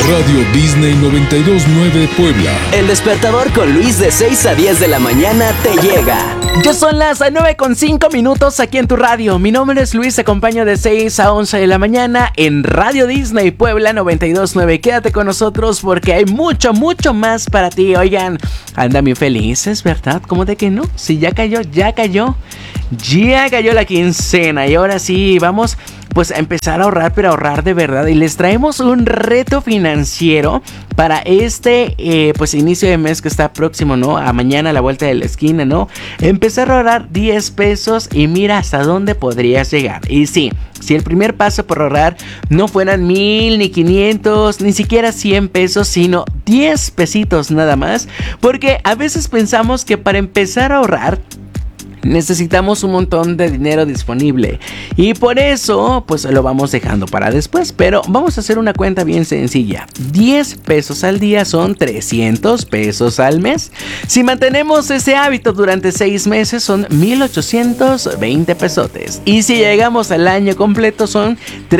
Radio Disney 92.9 Puebla. El despertador con Luis de 6 a 10 de la mañana te llega. Ya son las 9:05 aquí en tu radio. Mi nombre es Luis, te acompaño de 6 a 11 de la mañana en Radio Disney Puebla 92.9. Quédate con nosotros porque hay mucho más para ti. Oigan, andan bien felices, ¿verdad? ¿Cómo de que no? Si ya cayó la quincena y ahora sí, vamos pues a empezar a ahorrar, pero ahorrar de verdad. Y les traemos un reto financiero para este pues inicio de mes que está próximo, ¿no? A mañana a la vuelta de la esquina, ¿no? Empezar a ahorrar 10 pesos y mira hasta dónde podrías llegar. Y sí, si el primer paso por ahorrar no fueran 1000 ni 500, ni siquiera 100 pesos, sino 10 pesitos nada más, porque a veces pensamos que para empezar a ahorrar necesitamos un montón de dinero disponible y por eso pues lo vamos dejando para después, pero vamos a hacer una cuenta bien sencilla. 10 pesos al día son 300 pesos al mes. Si mantenemos ese hábito durante 6 meses son 1820 pesotes, y si llegamos al año completo son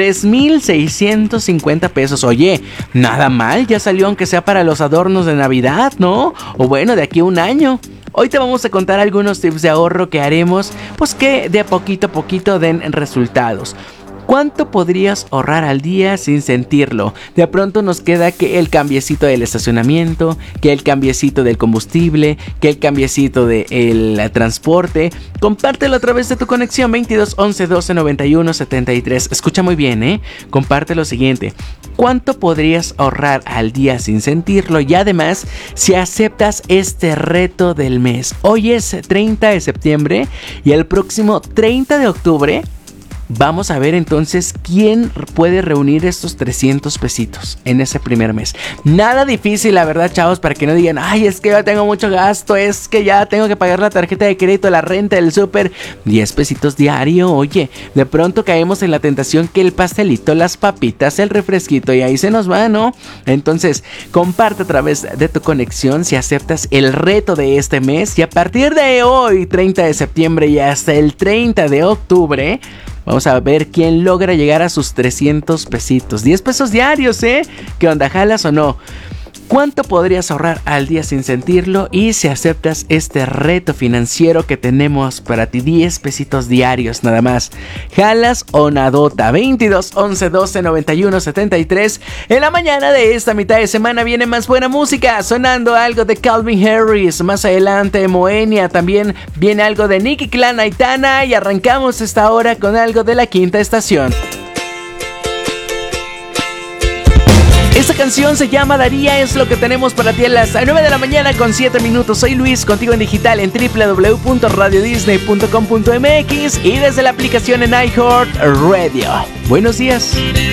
3650 pesos. Oye, nada mal, ya salió aunque sea para los adornos de Navidad, ¿no? O bueno, de aquí a un año. Hoy te vamos a contar algunos tips de ahorro que haremos, pues que de poquito a poquito den resultados. ¿Cuánto podrías ahorrar al día sin sentirlo? De pronto nos queda que el cambiecito del estacionamiento, que el cambiecito del combustible, que el cambiecito del transporte. Compártelo a través de tu conexión 22 11 12 91 73. Escucha muy bien, comparte lo siguiente. ¿Cuánto podrías ahorrar al día sin sentirlo? Y además, si aceptas este reto del mes. Hoy es 30 de septiembre y el próximo 30 de octubre vamos a ver entonces quién puede reunir estos 300 pesitos en ese primer mes. Nada difícil, la verdad, chavos, para que no digan, ay, es que ya tengo mucho gasto, es que ya tengo que pagar la tarjeta de crédito, la renta, el súper. 10 pesitos diario, oye, de pronto caemos en la tentación que el pastelito, las papitas, el refresquito y ahí se nos va, ¿no? Entonces, comparte a través de tu conexión si aceptas el reto de este mes y a partir de hoy, 30 de septiembre y hasta el 30 de octubre, vamos a ver quién logra llegar a sus 300 pesitos. 10 pesos diarios, ¿Qué onda, jalas o no? ¿Cuánto podrías ahorrar al día sin sentirlo? Y si aceptas este reto financiero que tenemos para ti, 10 pesitos diarios nada más. ¿Jalas o nadota? 22 11 12 91 73. En la mañana de esta mitad de semana viene más buena música, sonando algo de Calvin Harris. Más adelante Moenia, también viene algo de Nicky Clan, Aitana. Y arrancamos esta hora con algo de La Quinta Estación. Esta canción se llama Daría, es lo que tenemos para ti a las 9 de la mañana con 7 minutos. Soy Luis, contigo en digital en www.radiodisney.com.mx y desde la aplicación en iHeartRadio. Buenos días.